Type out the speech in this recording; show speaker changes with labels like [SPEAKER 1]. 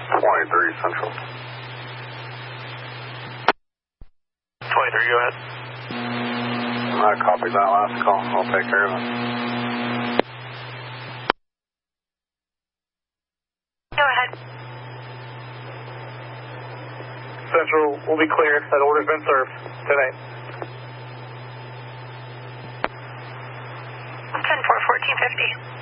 [SPEAKER 1] 23 Central.
[SPEAKER 2] 23, go ahead.
[SPEAKER 1] I copied that last call. I'll take care of it.
[SPEAKER 3] Go ahead.
[SPEAKER 2] Central will be clear. That order's been served tonight.
[SPEAKER 3] 10-4, 1450.